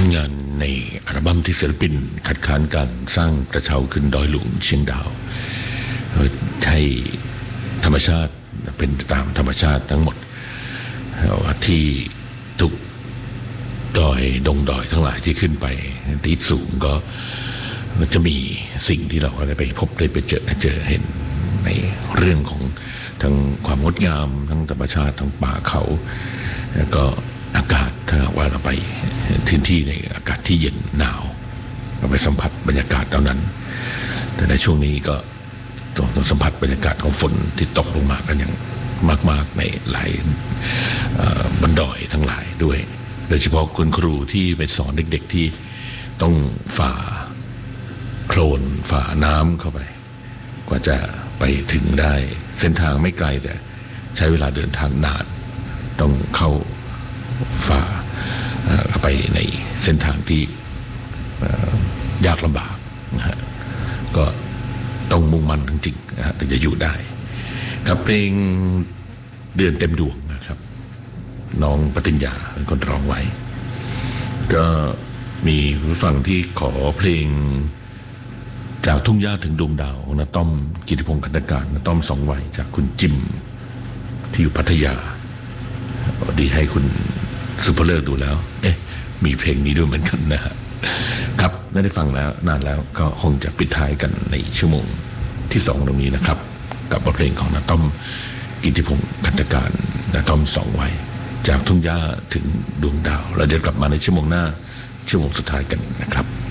งานในอัลบั้มที่ศิลปินคัดค้านการสร้างกระเช้าขึ้นดอยหลวงเชียงดาวให้ธรรมชาติเป็นตามธรรมชาติทั้งหมดที่ทุกดอยดงดอยทั้งหลายที่ขึ้นไปที่สูงก็จะมีสิ่งที่เราได้ไปพบได้ไปเจอเห็นในเรื่องของทั้งความงดงามทั้งธรรมชาติทั้งป่าเขาแล้วก็อากาศถ้าว่าเราไปพื้นที่ในอากาศที่เย็นหนาวเราไปสัมผัสบรรยากาศเหล่านั้นแต่ในช่วงนี้ก็ต้องสัมผัสบรรยากาศของฝนที่ตกลงมากันอย่างมากๆในหลายบนดอยทั้งหลายด้วยโดยเฉพาะคุณครูที่ไปสอนเด็กๆที่ต้องฝ่าโคลนฝ่าน้ำเข้าไปกว่าจะไปถึงได้เส้นทางไม่ไกลแต่ใช้เวลาเดินทางนานต้องเข้าฝ่าเข้าไปในเส้นทางที่ยากลำบากนะฮะก็ต้องมุ่งมั่นจริงๆนะฮะถึงจะอยู่ได้ครับเพลงเดือนเต็มดวงนะครับน้องปฏิญญาเป็นคนร้องไว้ก็มีผู้ฟังที่ขอเพลงจากทุ่งหญ้าถึงดวงดาวนะต้อมกิติพงศ์ขันธการนะต้อมสองวัยจากคุณจิมที่อยู่พัทยาดีให้คุณสุภเลิศดูแล้วมีเพลงนี้ด้วยเหมือนกันนะฮะครับได้ฟังแล้วนานแล้วก็คงจะปิดท้ายกันในชั่วโมงที่2ตรงนี้นะครับกับบทเพลงของนะต้อมกิติพงศ์ขันธการนะต้อมสองวัยจากทุ่งหญ้าถึงดวงดาวแล้วเดี๋ยวกลับมาในชั่วโมงหน้าชั่วโมงสุดท้ายกันนะครับ